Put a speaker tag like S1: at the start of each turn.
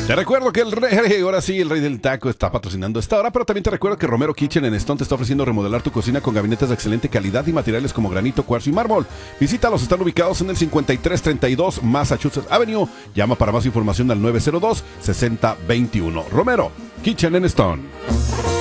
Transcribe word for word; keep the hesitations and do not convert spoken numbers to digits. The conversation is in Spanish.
S1: Te recuerdo que el rey, ahora sí, el rey del taco está patrocinando esta hora, pero también te recuerdo que Romero Kitchen en Stone te está ofreciendo remodelar tu cocina con gabinetes de excelente calidad y materiales como granito, cuarzo y mármol. Visítalos, están ubicados en el cincuenta y tres treinta y dos Massachusetts Avenue. Llama para más información al nueve cero dos, seis cero dos uno. Romero Kitchen en Stone.